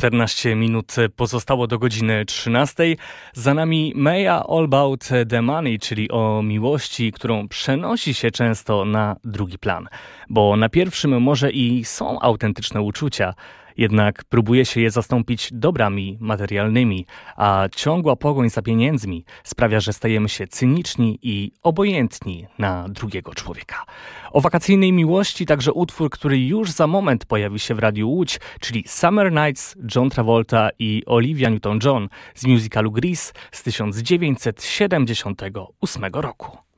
14 minut pozostało do godziny 13. Za nami Maya All About the Money, czyli o miłości, którą przenosi się często na drugi plan. Bo na pierwszym może i są autentyczne uczucia, jednak próbuje się je zastąpić dobrami materialnymi, a ciągła pogoń za pieniędzmi sprawia, że stajemy się cyniczni i obojętni na drugiego człowieka. O wakacyjnej miłości także utwór, który już za moment pojawi się w Radiu Łódź, czyli Summer Nights, John Travolta i Olivia Newton-John z musicalu Grease z 1978 roku.